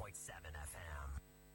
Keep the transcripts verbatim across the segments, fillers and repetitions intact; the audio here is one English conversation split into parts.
point seven F M.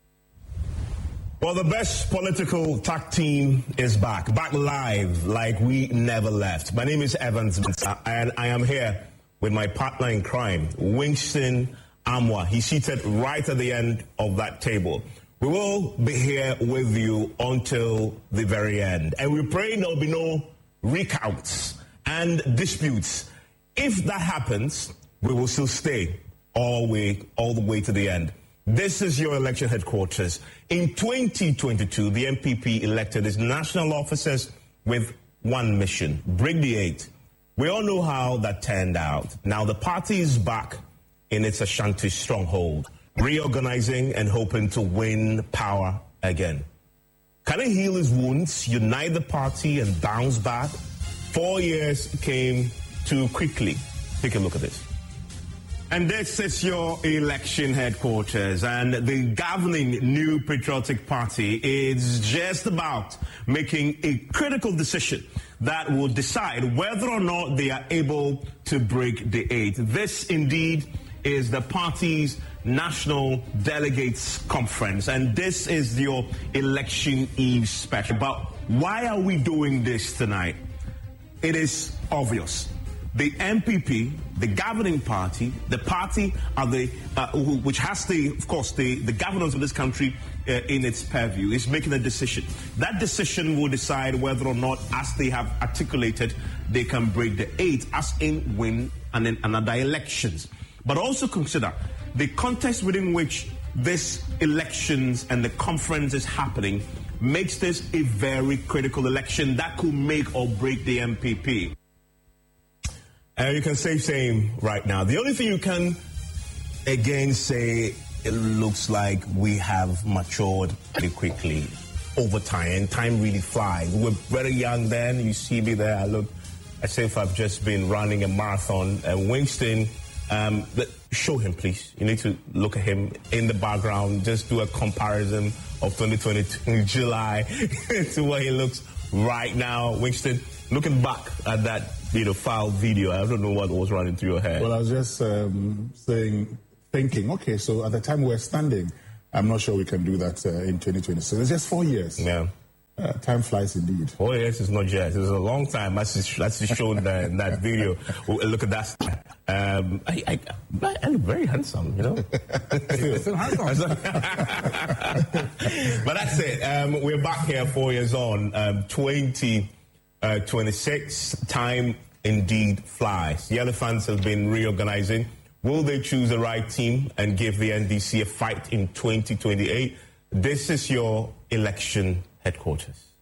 Well, the best political tag team is back. Back live like we never left. My name is Evans and I am here with my partner in crime, Winston Amwa. He's seated right at the end of that table. We will be here with you until the very end. And we pray there will be no recounts and disputes. If that happens, we will still stay all way, all the way to the end. This is your election headquarters. In twenty twenty-two, the M P P elected its national officers with one mission, break the eight. We all know how that turned out. Now the party is back in its Ashanti stronghold, reorganizing and hoping to win power again. Can it heal his wounds, unite the party and bounce back? Four years came too quickly. Take a look at this. And this is your election headquarters, and the governing New Patriotic Party is just about making a critical decision that will decide whether or not they are able to break the eight. This indeed is the party's National Delegates Conference, and this is your election eve special. But why are we doing this tonight? It is obvious. The M P P, the governing party, the party are the, uh, who, which has the, of course, the, the governance of this country uh, in its purview, is making a decision. That decision will decide whether or not, as they have articulated, they can break the eight, as in win and in another elections. But also consider the context within which this elections and the conference is happening makes this a very critical election that could make or break the M P P. And you can say same right now. The only thing you can, again, say it looks like we have matured pretty quickly over time, and time really flies. We were very young then. You see me there. I look as if I've just been running a marathon. And Winston, um, show him, please. You need to look at him in the background. Just do a comparison of twenty twenty-two July to what he looks right now. Winston, looking back at that, you know, foul video, I don't know what was running through your head. Well, I was just um, saying, thinking, okay, so at the time we're standing, I'm not sure we can do that uh, in twenty twenty. So it's just four years. Yeah. Uh, time flies indeed. Four years is not just. It's a long time. That's just, that's just shown that, in that video. Look at that. Um, I, I, I look very handsome, you know. Still handsome. But that's it. Um, we're back here four years on. Um, twenty twenty-six, time indeed flies. The Elephants have been reorganizing. Will they choose the right team and give the N D C a fight in twenty twenty-eight? This is your election headquarters.